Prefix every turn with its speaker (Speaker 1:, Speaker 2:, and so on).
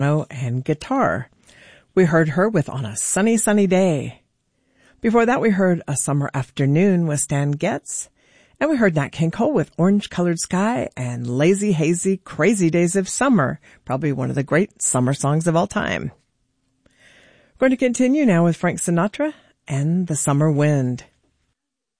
Speaker 1: and guitar. We heard her with On a Sunny, Sunny Day. Before that, we heard A Summer Afternoon with Stan Getz. And we heard Nat King Cole with Orange Colored Sky and Lazy, Hazy, Crazy Days of Summer, probably one of the great summer songs of all time. We're going to continue now with Frank Sinatra and The Summer Wind.